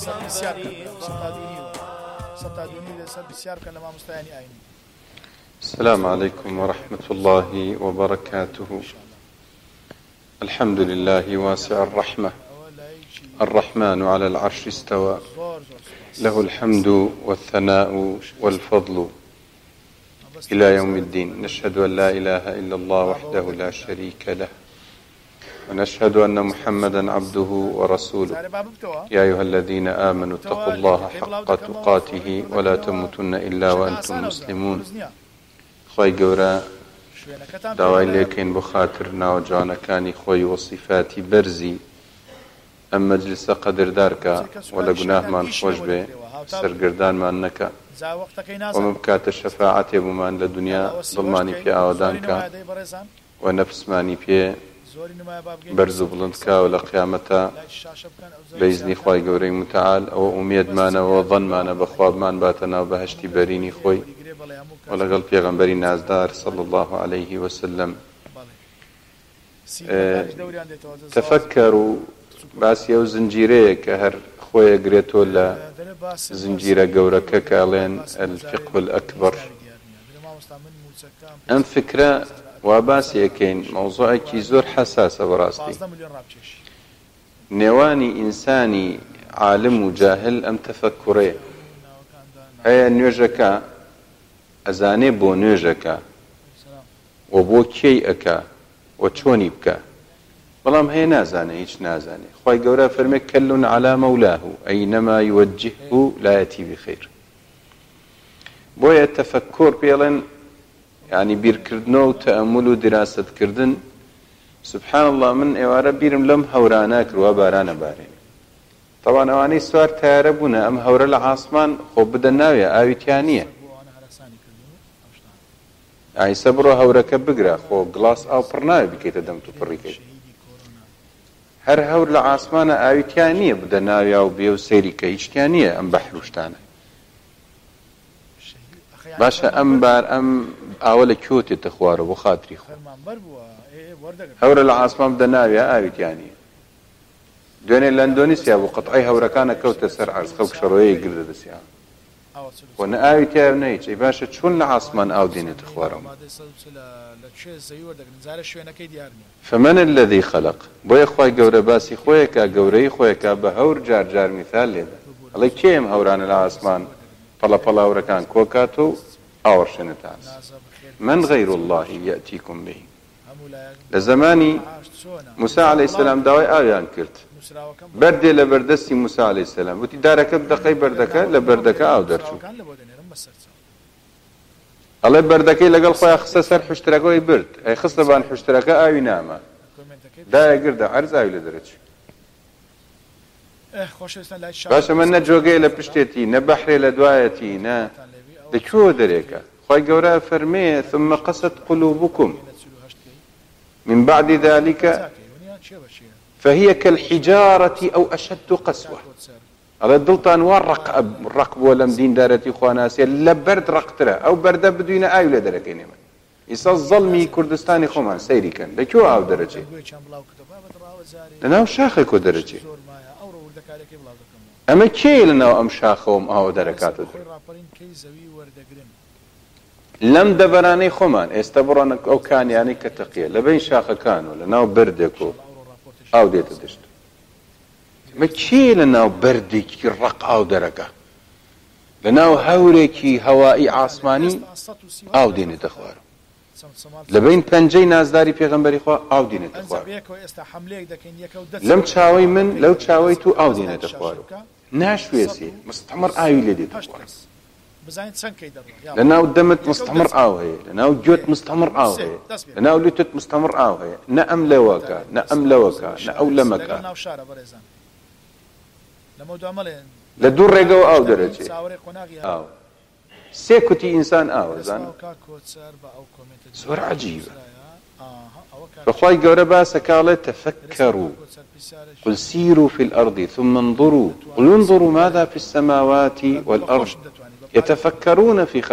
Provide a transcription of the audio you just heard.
السلام عليكم ورحمة الله وبركاته. الحمد لله واسع الرحمة الرحمن على العرش استوى له الحمد والثناء والفضل إلى يوم الدين. نشهد أن لا إله إلا الله وحده لا شريك له ونشهد أن محمدا عبده ورسوله. يا أيها الذين آمنوا اتقوا الله حق تقاته ولا تموتن إلا وأنتم مسلمون. خۆی گەورە داوای لێکەین بۆ خاتر ناوجوانەکانی خۆی و صفاتی بەرزی ئەم مەجلیسە قەدردارکە و لە گوناهمان خۆش بێ، سەرگردانمان نەکە ومە بکاتە شەفاعەتێ بوومان لە دنیا، دڵمانی پێ ئاوادانکە و نەفسمانی پێ بەرز و بڵندکە و لە قیامەتە بە ئیزنی خوای گەورەی متعال ئەوە ئومێدمانەوە ظەنمانە بەخوا بمان باتە ناو بەهەشتی بەرینی خۆی و لەگەڵ پێغەمبەری نازدار صلی الله عليه وسلم. تفەکەر و باسی ئەو زنجیرەیە کە هەر خۆی ئەگرێتەوە لە زنجیرە گەورەکە کە ئەڵێن الفقه الأكبر. ئەم فکرە وا باسی ئەکەین، مەوزوعێکی زۆر حەساسە بەڕاستی. نێوانی ئینسانی عالم و جاهل ئەم تەفەکوڕەیە هەیە. نوێژەکە ئەزانێ بۆ نوێژەکە و بۆ کێی ئەکا و چۆنی بکە، بەڵام هەیە نازانێ، هیچ نازانێ. خوای گەورە فەرمێ کەلون عەلا مەولاه ئەینەما یوەجهه لا یەتی بخەیر. بۆیە تەفەکۆر پێڵێن، یعنی بیرکردنەوە و تەئەممول و دراستکردن. سبحان الله، من ئێوارە بیرم لەم هەورانە کردووە بارانە بارێن. تەوان ئەوانەی سوار تایارە بوونە ئەم هەورە لە عاسمان خۆ بدە ناوێ ئاویتیان نییە. ئایسە بڕۆ هەورەکە بگرە، خۆ گڵاس ئاو پڕ ناوێ بکەیتە دەم تو پڕیکەیت. هەر هەور لە عاسمانە ئاویتیان نییە بدە ناوی و بێ و سەیریکە، هیچتیان نییە ئەم بەحروشتانە. باشە ئەم بار ئەم ئاوە لە کۆ تێتە خوارە بۆ خاتری خۆ. هەورە لە عاسمان بدە ناوی ئاویتیان نییە. دوێنێ لە ئەندۆنیسیا بوو قەتعی هەورەکانە کەوتە سەر عەرز، خەڵک شەڕۆیەی گردە دەستیان و نە ئاوی تیاو نەهیچ. ئەی باشە چۆن لە عاسمان ئاو دێنێتە خوارەوە؟ فمن الذي خلق. بۆیە خوای گەورە باسی خۆیەکە، گەورەی خۆیەکە بە هەور جار جار میثال لێدە. ئەڵێ کێم هەورانە لە عاسمان پەڵە پەڵە هەورەکان کۆکات و ئاوەڕشێنێتە عەرز. من غەیر الله یەئتیکم به. لە زمانی موسی عەلەیهی سەلام داوای ئاویان کرد، بەردێ لە بەردەستی موسی عەلەیهی سەلام، وتی دارەکە بدەقەی بەردەکە، لە بەردەکە ئاو دەرچوو. ئەڵێ بەردەکەی لەگەڵ خۆیان خستە سەر حوشترەکەی برد، ئەی خستە بان حوشترەکە ئاوی ناما، دایە گردە عەرز ئاوی لە دەرەچوو. باشە من نە جۆگەی لە پشتێتی، نە بەحرێ لە دوایەتی، نە لەکوێوە دەرێکە. خوای گەورە فەرمێ ثم قست قلوبكم من بعد ذلك فهي كالحجارة أو أشد قسوة. على دڵتان وا ڕق بووە لەم دیندارەتی خواناسیە، لە بەرد ڕقترە. ئەو بەردە بدوینە ئاوی لە دەرەکەینێمە. ئیسا زەڵمی کوردستانی خۆمان سەیریکەن، لەکوێ ئاو دەرەچێ؟ لەناو شاخێکۆ دەرەچێ. ئەمە کێ لەناو ئەم شاخەوەم ئاوە دەرەکاتە دەر؟ لەم دەبەرانەی خۆمان ئێستا بڕۆنە ئەو کانیانەی کە تەقیە لە بین شاخەکان و لەناو بەردێک و ئاو دێتە دەشت. ئەمە کێ لەناو بەردێکی ڕق ئاو دەرەکە؟ لەناو هەورێکی هەوایی عاسمانی ئاو دێنێتە خوارە. لە بین پەنجەی نازداری پێغەمبەری خوا ئاو دێنێتە خوارە. لەم چاوەی من لەو چاوەی تو ئاو دێنێتە خوارە. ناشوێسێ، مستەمر ئاوی لێ دێتە خوارە. لەناو دەمت مستەمر ئاو هەیە، لەناو گوێت مستەمر ئاو هەیە، لەناو لوتت مستەمر ئاو هەیە. نە ئەم لەوەکە، نە ئەم لەوەکە، نە ئەو لەمەکە. لە دوو ڕێگەوە ئاو دەرەچێت. ئاو سێ کوتی ئینسان ئاوە زان. زۆر عەجیبە. بەخوای گەورە باسەکاڵێت تەفەکەروا قل سيروا في الأرض ثم انظروا قل انظروا ماذا في السماوات والأرض يتفكرون في خلق